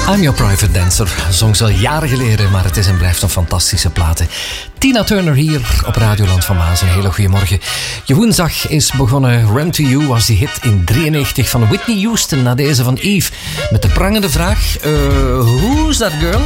I'm Your Private Dancer. Zong ze al jaren geleden, maar het is en blijft een fantastische plaat. Tina Turner hier op Radioland van Maas. Een hele goede morgen. Je woensdag is begonnen. Run to You was die hit in 93 van Whitney Houston na deze van Eve. Met de prangende vraag, who's that girl?